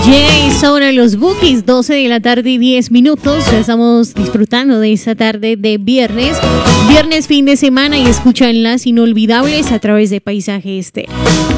Sobre los Bookies, 12 de la tarde y 10 minutos. Ya estamos disfrutando de esta tarde de viernes fin de semana, y escuchan Las Inolvidables a través de Paisaje Estéreo.